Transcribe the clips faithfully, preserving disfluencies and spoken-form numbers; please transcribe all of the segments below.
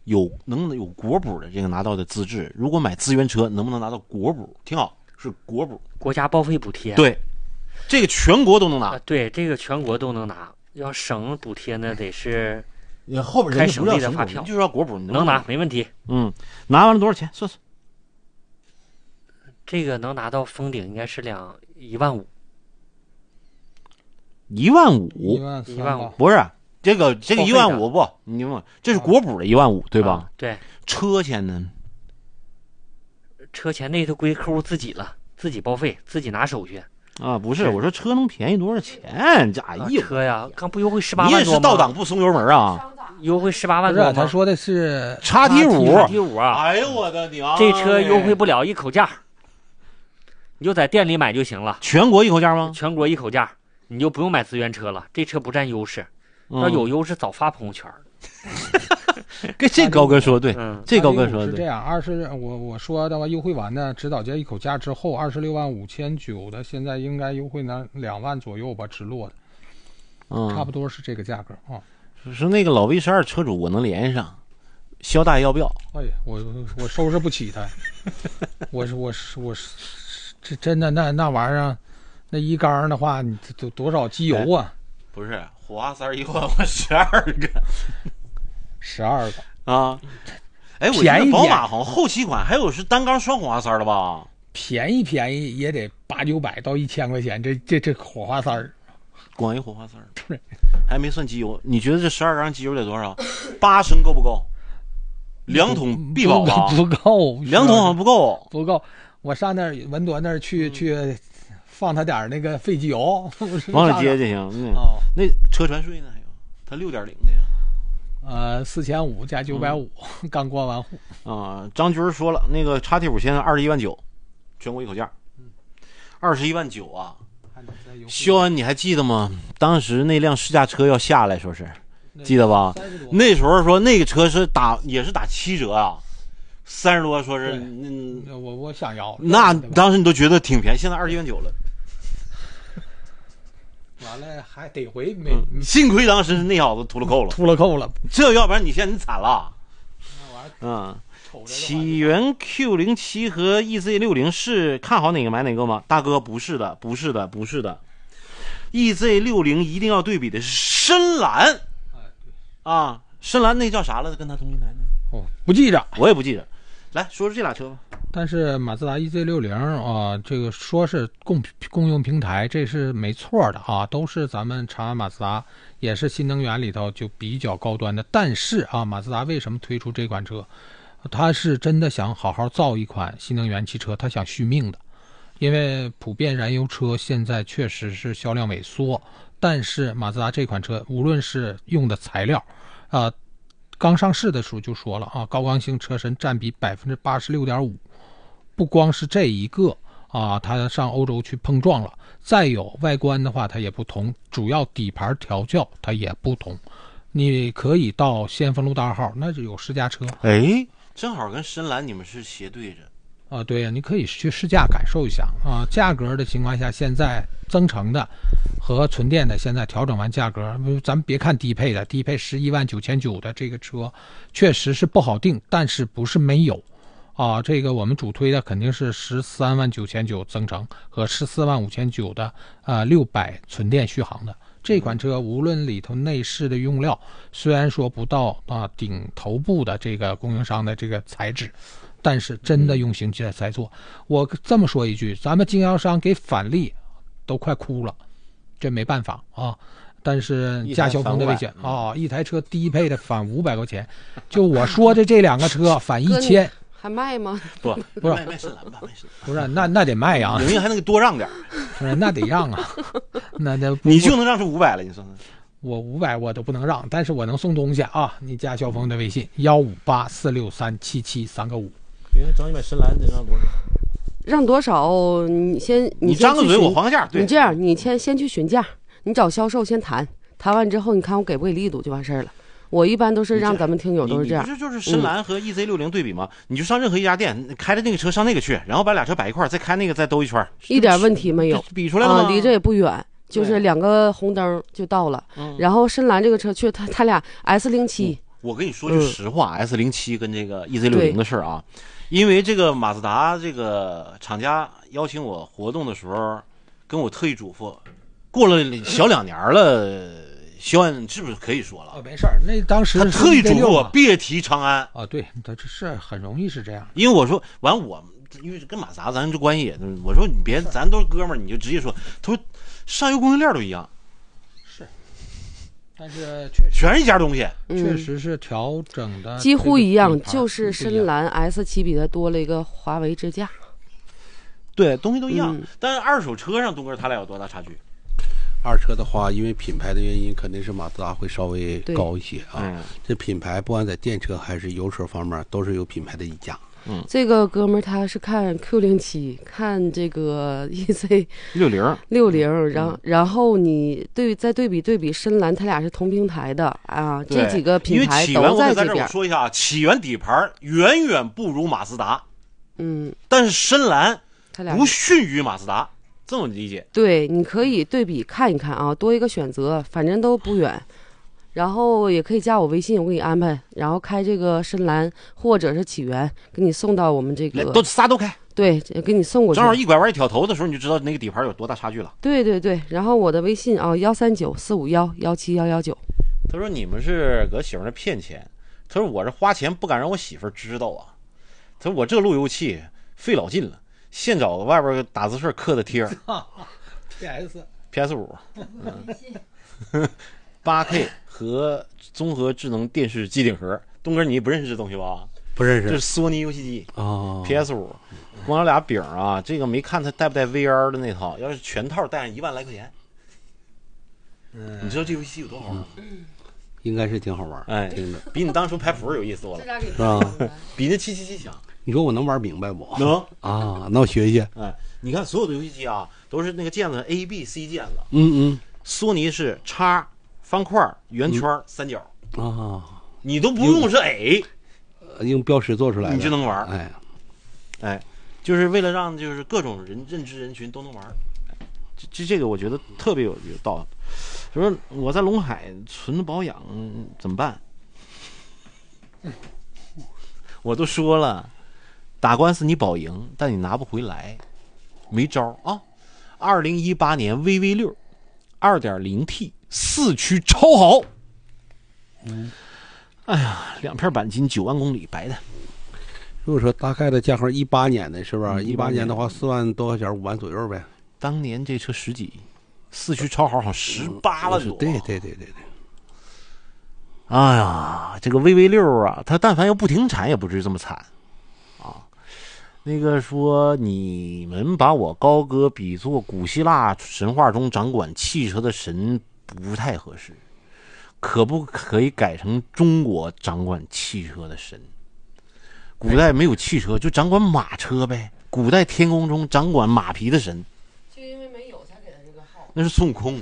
有能有国补的这个拿到的资质，如果买资源车能不能拿到国补？听好，是国补， 国家报废补贴。 对，这个全国都能拿。 啊、对，这个全国都能拿。要省补贴呢，得是后边开省内的发票， 就是要国补， 能拿没问题。 嗯，拿完了多少钱？算算。 这个能拿到封顶应该是两一万五。 一万五， 一万五， 不是这个这个一万五不，你问这是国补的一万五，对吧？ 啊、对。 车钱呢？ 车钱那头归客户自己了，自己报废，自己拿手续。 啊，不是，我说车能便宜多少钱？这哎呀， 车呀，刚不优惠十八万多吗？ 你也是倒档不松油门啊？ 优惠十八万多吗？ 他说的是叉 T 五， 叉 T 五啊！ 哎呦我的娘！ 这车优惠不了一口价，你就在店里买就行了。 全国一口价吗？ 全国一口价。你就不用买资源车了，这车不占优势， 嗯、 要有优势早发朋友圈。 跟这高哥说对， 嗯、 这高哥说是这样。二十，我我说的话，优惠完的指导价一口价之后，二十六万五千九的，现在应该优惠呢两万左右吧，直落的， 嗯， 差不多是这个价格啊。 说那个老 V 十二车主，我能联系上，肖大爷要不要？ 哎呀，我我收拾不起他，我是我是我是这真的那那玩意儿。那一缸的话，你多多少机油啊？ 不是，火花塞一换我十二个， 十二个啊！哎，我记得宝马好像后期款还有是单缸双火花塞的吧？ 便宜便宜也得八九百到一千块钱，这这这火花塞， 光一火花塞，对，还没算机油。你觉得这十二缸机油得多少？八升够不够？两桶必保吧？ 不够， 两桶好像不够， 不够。我上那儿文铎那儿去、嗯、去。放他点那个废机油， 往里接就行。嗯，哦、那车船税呢？还有，它六点零的呀。 呃，四千五加九百五，刚过完户。 啊、呃，张军说了，那个叉 T 五现在二十一万九，全国一口价。嗯，二十一万九啊。肖恩，你还记得吗？当时那辆试驾车要下来，说是，记得吧？那时候说那个车是打也是打七折啊。三十多说是， 嗯，我我想要， 那当时你都觉得挺便宜，现在二十一万九了。 完了还得回没、 嗯，幸亏当时那小子秃了扣了， 秃了扣了， 这要不然你现在你惨了。嗯，起源 Q 零七 和 E Z 六十 是看好哪个买哪个吗？大哥，不是的，不是的，不是的。E Z 六十 一定要对比的是深蓝， 哎，对啊，深蓝那叫啥了？跟他同平台呢？ 哦，不记着， 我也不记着。来说说这俩车吧。 但是马自达 E Z 六十 啊，这个说是共共用平台，这是没错的啊，都是咱们长安马自达，也是新能源里头就比较高端的。但是啊，马自达为什么推出这款车？他是真的想好好造一款新能源汽车，他想续命的。因为普遍燃油车现在确实是销量萎缩，但是马自达这款车无论是用的材料啊、呃刚上市的时候就说了啊，高刚性车身占比 百分之八十六点五， 不光是这一个啊，它上欧洲去碰撞了。再有外观的话它也不同，主要底盘调教它也不同。你可以到先锋路大号，那就有试驾车， 哎，正好跟深蓝你们是斜对着啊，对呀，你可以去试驾感受一下啊。价格的情况下，现在增程的和纯电的现在调整完价格，咱们别看低配的，低配十一万九千九的这个车确实是不好定，但是不是没有啊。这个我们主推的肯定是十三万九千九增程和十四万五千九的呃六百纯电续航的。这款车无论里头内饰的用料，虽然说不到啊顶头部的这个供应商的这个材质，但是真的用心在做。我这么说一句，咱们经销商给返利都快哭了，这没办法啊。但是加小鹏的危险啊，一台车低配的返五百块钱，就我说的这两个车返一千。 还卖吗？ 不， 不是卖卖深蓝吧，卖深蓝。 不是，那那得卖呀， 人家还能多让点， 不是，那得让啊，那那你就能让出五百了，你说呢？ 我五百我都不能让，但是我能送东西啊！你加小峰的微信幺五八四六三七七三个五。 别找你买深蓝得让多少？ 让多少？你先你先张个嘴，我还价。 你这样，你先先去询价，你找销售先谈，谈完之后你看我给不给力度就完事儿了。我一般都是让咱们听友都是这样， 这就是深蓝和 E Z 六十 对比嘛、嗯？你就上任何一家店，开着那个车上那个去，然后把俩车摆一块，再开那个再兜一圈， 一点问题没有， 比出来了吗？ 啊，离这也不远，就是两个红灯就到了。然后深蓝这个车去，它它俩 S 零七， 我跟你说句实话、嗯、，S 零七跟这个 E Z 六零的事儿啊，因为这个马自达这个厂家邀请我活动的时候，跟我特意嘱咐，过了小两年了，肖恩是不是可以说了？ 哦，没事儿，那当时他特意嘱咐我别提长安。 哦，对，他这是很容易是这样， 因为我说完我。因为跟马自达咱这关系，我说你别，咱都是哥们儿，你就直接说。他说上游供应链都一样， 是，但是确实全是一家东西， 确实是调整的几乎一样，就是深蓝 S 七比它多了一个华为支架。 对，东西都一样， 嗯、 但是二手车上东哥他俩有多大差距？ 二车的话，因为品牌的原因，肯定是马自达会稍微高一些啊。 嗯、 这品牌不管在电车还是油车方面，都是有品牌的溢价。 嗯， 这个哥们儿他是看 Q 零七，看这个 E Z 六零六零，然后然后你对再对比对比深蓝，他俩是同平台的啊，这几个品牌都在这边。 我说一下啊，起源底盘远远不如马自达， 嗯， 但是深蓝他俩不逊于马自达，这么理解？ 对，你可以对比看一看啊，多一个选择，反正都不远。然后也可以加我微信，我给你安排，然后开这个深蓝或者是起源，给你送到我们这个都仨都开， 对，给你送过去。 正好一拐弯一挑头的时候，你就知道那个底盘有多大差距了。 对对对，然后我的微信啊，幺三九四五幺幺七幺幺九。 他说你们是搁媳妇那骗钱，他说我这花钱不敢让我媳婦知道啊。他说我这路由器费老劲了，现找个外边打字顺刻的贴儿。 P S P S 五，嗯，八 K 和综合智能电视机顶盒。东哥，你不认识这东西吧？ 不认识。 这是索尼游戏机哦 ，P S 五，光有俩饼啊。这个没看他带不带 V R 的那套，要是全套带上一万来块钱。嗯，你知道这游戏机有多好玩吗？ 嗯，应该是挺好玩。 哎， 听着比你当初拍谱有意思多了， 是吧？ 比那七七七强。 你说我能玩明白不？ 能啊，那我学一学。 哎，你看所有的游戏机啊，都是那个键子 A B C 键子。 嗯嗯。 索尼是叉、方块、圆圈、嗯、三角啊， 你都不用是 A， 用标识做出来的， 你就能玩。 哎， 哎，就是为了让就是各种人认知人群都能玩。这这个我觉得特别有有道理。说我在龙海存保养怎么办？我都说了，打官司你保赢，但你拿不回来，没招啊。二零一八年 V V 六。二点零 T 四驱超豪，嗯，哎呀，两片钣金九万公里白的。 如果说大概的价格一八年的是不是？一八年的话四万多块钱，五万左右呗。 当年这车十几，四驱超豪好像十八万多。 对对对对对。 哎呀，这个 V V 六啊，它但凡要不停产，也不至于这么惨啊。那个说你们把我高哥比作古希腊神话中掌管汽车的神不太合适，可不可以改成中国掌管汽车的神？古代没有汽车，就掌管马车呗。古代天空中掌管马匹的神， 就因为没有才给他这个号。 那是孙悟空，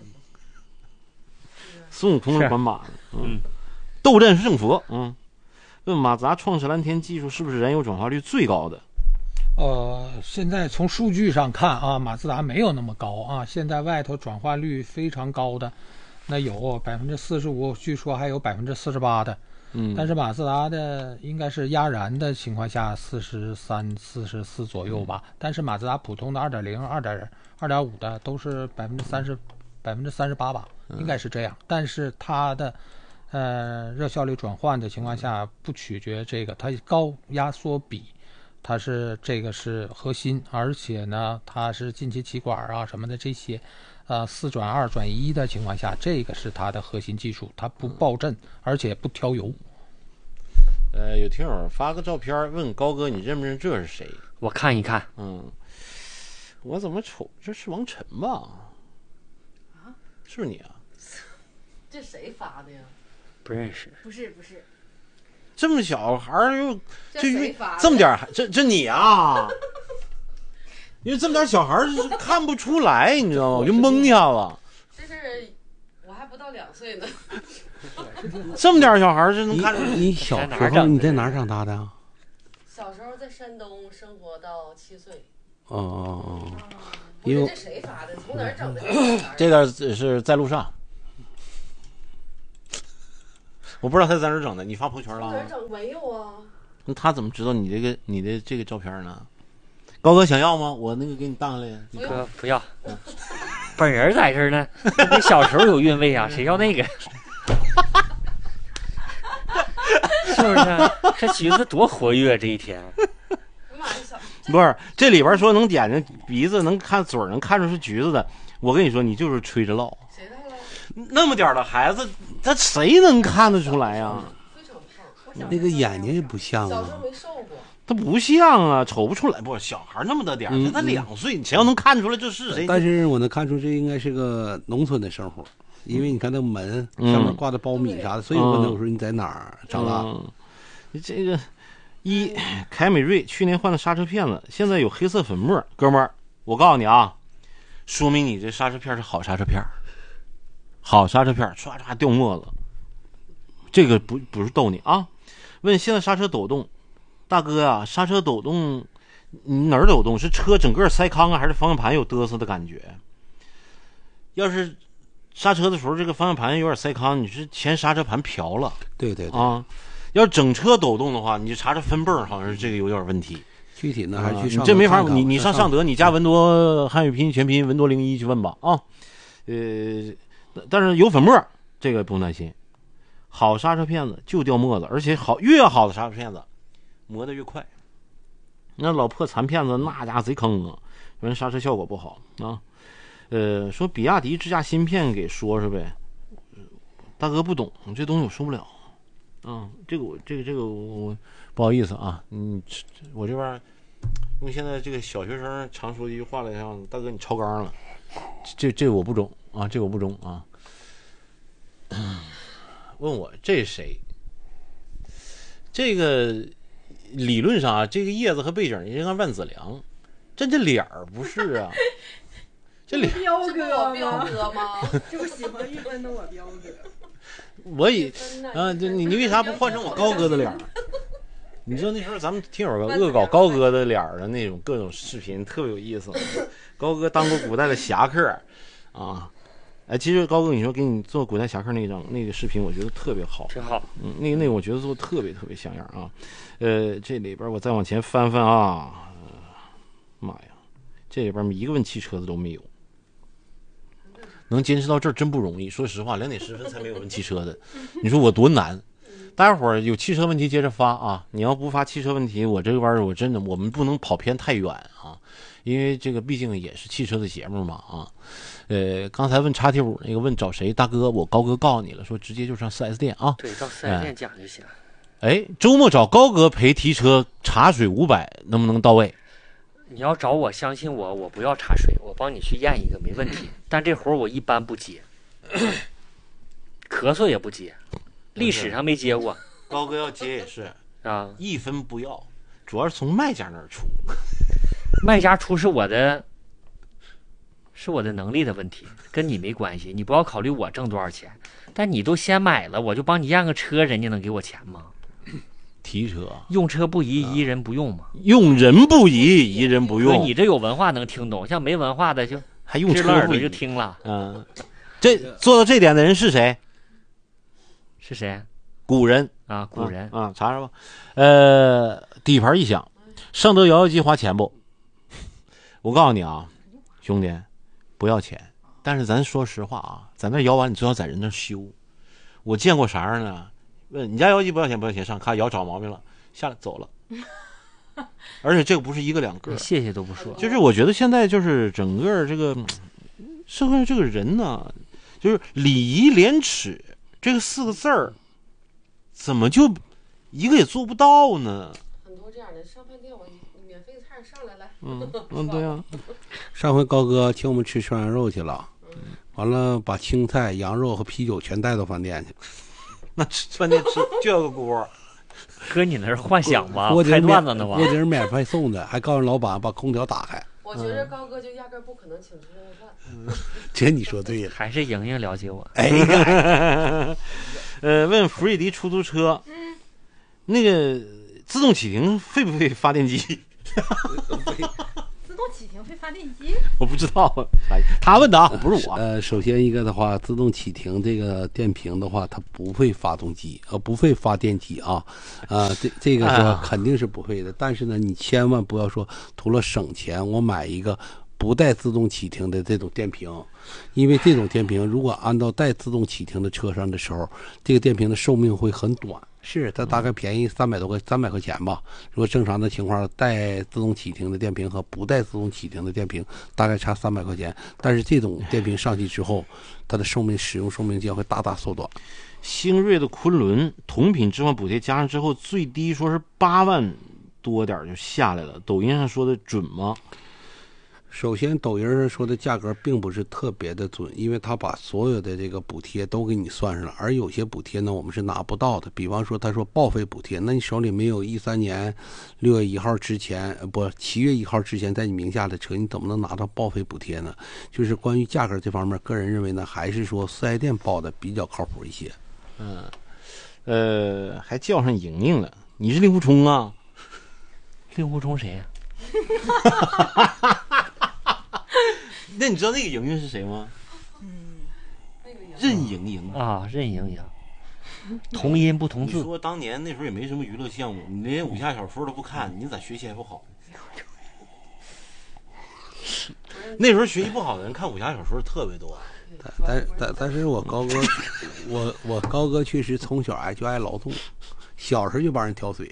孙悟空是管马的，嗯，斗战胜佛，嗯。问马自达创世蓝天技术是不是燃油转化率最高的？ 呃，现在从数据上看啊，马自达没有那么高啊。现在外头转化率非常高的，那有百分之四十五，据说还有百分之四十八的。 嗯， 但是马自达的应该是压燃的情况下四十三、四十四左右吧。嗯、但是马自达普通的二点零、二点二点五的都是百分之三十、百分之三十八吧，应该是这样。但是它的呃热效率转换的情况下不取决这个，它高压缩比。它是这个是核心，而且呢，它是进气气管啊什么的这些，呃，四转二转一的情况下，这个是它的核心技术，它不爆震，而且不挑油。 呃，有听友发个照片问高哥，你认不认这是谁？ 我看一看， 嗯，我怎么瞅这是王晨吧？ 啊， 是不是你啊？ 这谁发的呀？ 不认识。 不是不是。 这么小孩儿又就这这么点这这你啊？因为这么点小孩儿是看不出来，你知道吗？我就蒙一下子。 这是我还不到两岁呢。 这么点小孩儿是能看出来。 你小时候你在哪儿长大的啊？ 小时候在山东生活到七岁。 哦哦哦。 不是这谁发的？从哪儿整的？ 这个是在路上。 我不知道他在哪儿整的，你发朋友圈了？ 哪儿整没有啊？ 那他怎么知道你这个你的这个照片呢？高哥想要吗？我那个给你当下来。 不要不要，本人在这儿呢，比小时候有韵味啊，谁要那个？是不是？这橘子多活跃这一天。 不是，这里边说能点睛鼻子能看嘴能看出是橘子的，我跟你说，你就是吹着唠。 谁来了？ 那么点的孩子，他谁能看得出来呀、啊？ 非常胖， 那个眼睛也不像啊。 小时候没瘦过。 他不像啊，瞅不出来。不，小孩那么大点儿， 嗯、 他两岁，谁要能看出来这是谁？ 但是我能看出这应该是个农村的生活，因为你看那门上面挂的苞米啥的，嗯、所以我问他我说你在哪儿长大？ 嗯、你这个。一凯美瑞去年换的刹车片子，现在有黑色粉末，哥们儿，我告诉你啊，说明你这刹车片是好刹车片，好刹车片，唰唰掉沫子，这个不不是逗你啊。问现在刹车抖动，大哥啊，刹车抖动，你哪儿抖动？是车整个塞糠啊，还是方向盘有嘚瑟的感觉？要是刹车的时候这个方向盘有点塞糠，你是前刹车盘瓢了。 对对对啊。要整车抖动的话，你就查查分泵，好像是这个有点问题。 具体呢，还是去上、啊、这没法， 看看你你上尚德，你加文多汉语拼音全拼文多零一去问吧啊。呃，但是有粉末，这个不用担心。好刹车片子就掉沫子，而且好越好的刹车片子磨得越快。那老破残片子那家伙贼坑啊，反正刹车效果不好啊。呃，说比亚迪智驾芯片给说说呗，大哥不懂这东西我说不了。嗯，这个我这个这个我不好意思啊，嗯，我这边用现在这个小学生常说的一句话来讲，大哥你超纲了，这这个我不中啊，这个我不中啊。问我这是谁？这个理论上啊，这个叶子和背景应该万梓良，这这脸儿不是啊，这脸彪哥彪哥吗？ 这不喜欢玉芬的我彪哥。 我以啊，这你你为啥不换成我高哥的脸？你知道那时候咱们听友个恶搞高哥的脸的那种各种视频特别有意思。高哥当过古代的侠客啊，哎，其实高哥你说给你做古代侠客那张那个视频，我觉得特别好， 挺好。 嗯，那个那个我觉得做的特别特别像样啊。呃，这里边我再往前翻翻啊，呃、妈呀，这里边一个问汽车的都没有。能坚持到这儿真不容易，说实话，两点十分才没有问汽车的，你说我多难？大家伙儿有汽车问题接着发啊！你要不发汽车问题，我这个弯儿我真的我们不能跑偏太远啊，因为这个毕竟也是汽车的节目嘛啊。呃，刚才问叉 T 五那个问找谁，大哥，我高哥告诉你了，说直接就上 四 S 店啊。 对，到四 S 店讲就行。 哎，周末找高哥陪提车茶水五百，能不能到位？ 你要找我，相信我，我不要茶水，我帮你去验一个没问题。但这活我一般不接，咳嗽也不接，历史上没接过。 高哥要接也是啊， 一分不要，主要是从卖家那儿出。 卖家出是我的，是我的能力的问题，跟你没关系。你不要考虑我挣多少钱，但你都先买了，我就帮你验个车，人家能给我钱吗？ 提车用车不疑，疑人不用嘛。 用人不疑，疑人不用。 你这有文化能听懂，像没文化的就还用车不疑就听了。 嗯，这做到这点的人是谁？ 是谁？ 古人啊，古人啊, 啊，查查吧。呃，底盘一响，尚德摇摇机花钱不？我告诉你啊，兄弟，不要钱。但是咱说实话啊，咱那摇完你最好在人那修。我见过啥样呢？问你家摇机不要钱不要钱，上看摇找毛病了，下来走了。而且这个不是一个两个， 谢谢都不说。 就是我觉得现在就是整个这个社会上这个人呢，就是礼仪廉耻这个四个字儿，怎么就一个也做不到呢？ 很多这样的，上饭店我免费的菜上来来。 嗯嗯，对啊。 上回高哥请我们吃涮羊肉去了，完了把青菜、羊肉和啤酒全带到饭店去。 那吃饭店吃就要个锅， 哥你那是幻想吧？ 锅底拍段子呢吧？ 锅底是免费送的，还告诉老板把空调打开。 我觉得高哥就压根不可能请吃这顿饭。 嗯，这你说对了。 还是莹莹了解我。 哎， 呃，问福瑞迪出租车，嗯，那个自动启停费不费发电机？ 自动启启停配发电机？ 我不知道，哎，他问的啊，不是我。 呃，首先一个的话，自动启停这个电瓶的话，它不会发动机，呃，不会发电机啊，啊、这这个说肯定是不会的。但是呢，你千万不要说图了省钱，我买一个不带自动启停的这种电瓶，因为这种电瓶如果安到带自动启停的车上的时候，这个电瓶的寿命会很短。是它大概便宜三百多块三百块钱吧。如果正常的情况，带自动启停的电瓶和不带自动启停的电瓶大概差三百块钱。但是这种电瓶上去之后，它的寿命使用寿命将会大大缩短。 星瑞的昆仑同品置换补贴加上之后，最低说是八万多点就下来了。抖音上说的准吗？ 首先，抖音上说的价格并不是特别的准，因为他把所有的这个补贴都给你算上了，而有些补贴呢我们是拿不到的。比方说，他说报废补贴，那你手里没有一三年六月一号之前，不七月一号之前在你名下的车，你怎么能拿到报废补贴呢？就是关于价格这方面，个人认为呢，还是说四 S 店报的比较靠谱一些。 嗯，呃，还叫上莹莹了，你是令狐冲啊？ 令狐冲谁呀、 那你知道那个莹莹是谁吗？ 嗯， 任盈盈啊？任盈盈，同音不同字。 你说当年那时候也没什么娱乐项目，你连武侠小说都不看，你咋学习还不好？那时候学习不好的人看武侠小说特别多。 但但但是我高哥，我我高哥确实从小爱就爱劳动，小时候就帮人挑水。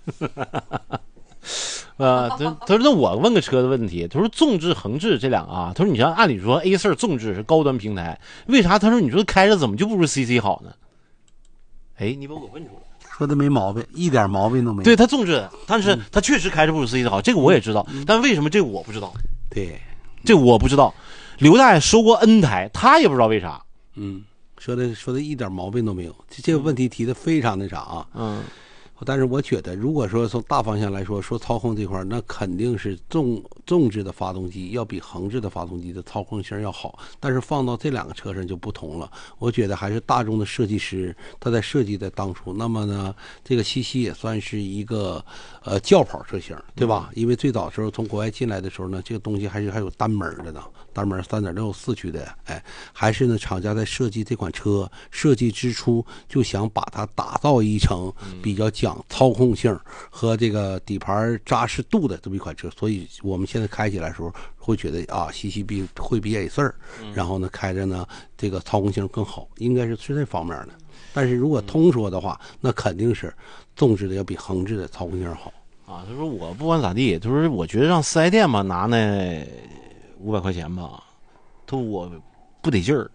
呃，他他说那我问个车的问题，他说纵置横置这两个啊，他说你像按理说 A 四纵置是高端平台，为啥他说你说开着怎么就不如 C C 好呢？哎，你把我问住了。 说的没毛病，一点毛病都没有。 对，他纵置，但是他确实开着不如 C C 好，这个我也知道，但为什么这个我不知道？ 对， 这个我不知道。刘大爷收过 N 台，他也不知道为啥。 嗯，说的说的一点毛病都没有，这这个问题提的非常那啥啊。 嗯。 但是我觉得，如果说从大方向来说，说操控这块，那肯定是纵纵置的发动机要比横置的发动机的操控性要好。但是放到这两个车上就不同了。我觉得还是大众的设计师他在设计的当初，那么呢，这个七系也算是一个呃轿跑车型，对吧？因为最早时候从国外进来的时候呢，这个东西还是还有单门的呢，单门三点六四驱的，哎，还是呢厂家在设计这款车设计之初就想把它打造一成比较讲操控性和这个底盘扎实度的这么一款车，所以我们现在开起来的时候会觉得啊，西西比会比 A 四，然后呢开着呢这个操控性更好，应该是是这方面的。但是如果通说的话，那肯定是纵置的要比横置的操控性好啊。他说我不管咋地，他说我觉得让四 S 店吧拿那五百块钱吧，他说我不得劲儿。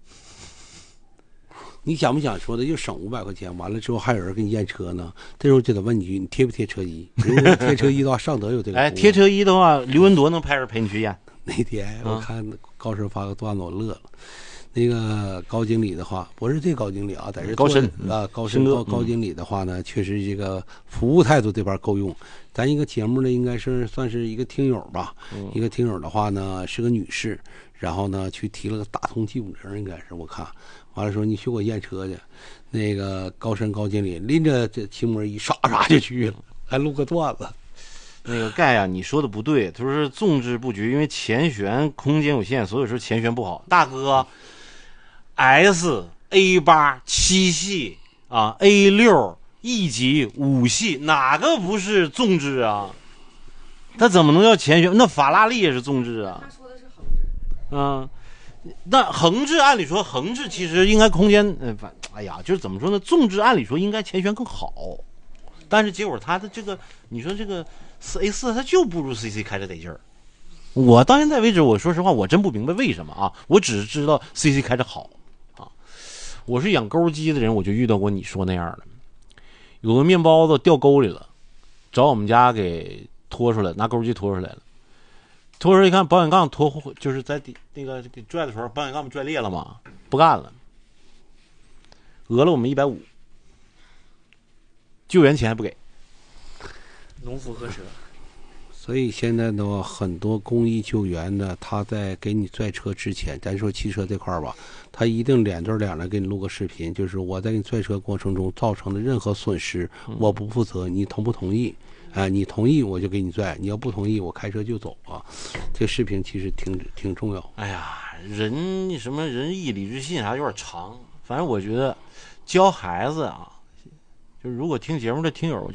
你想不想说的就省五百块钱，完了之后还有人给你验车呢？这时候就得问你一句，你贴不贴车衣？如果贴车衣的话，尚德有这个。 哎，贴车衣的话，刘文铎能派人陪你去验。 那天我看高深发个段子，我乐了。那个高经理的话，不是这高经理啊，在这高深啊，高深高高经理的话呢，确实这个服务态度这边够用。咱一个节目呢，应该是算是一个听友吧， 嗯、 一个听友的话呢是个女士，然后呢去提了个大通缉捕证，应该是我看。完了说你去给我验车去，那个高深高经理拎着这骑摩一唰唰就去了，还录个段子。 那个盖呀、啊，你说的不对，他说是纵置布局，因为前悬空间有限，所以说前悬不好。大哥 ，S A 八七系啊 ，A 六 E 级五系，哪个不是纵置啊？他怎么能叫前悬？那法拉利也是纵置啊。 他说的是横置。 嗯。那横置按理说横置其实应该空间，呃，反哎呀，就是怎么说呢？纵置按理说应该前悬更好，但是结果它的这个，你说这个四 A 四它就不如 C C 开着得劲儿。我到现在为止，我说实话，我真不明白为什么啊！我只是知道 C C 开着好啊。我是养钩机的人，我就遇到过你说那样的，有个面包子掉沟里了，找我们家给拖出来，拿钩机拖出来了。拖出来一看，保险杠拖就是在底那个给拽的时候，保险杠不拽裂了吗？不干了，讹了我们一百五，救援钱还不给。 农夫和蛇， 所以现在的话，很多公益救援呢，他在给你拽车之前，咱说汽车这块儿吧，他一定脸对脸的给你录个视频，就是我在给你拽车过程中造成的任何损失，我不负责，你同不同意？啊、呃，你同意我就给你拽，你要不同意我开车就走啊。这视频其实挺挺重要。 哎呀，仁什么仁义礼智信啥有点长，反正我觉得教孩子啊，就如果听节目的听友，我觉得。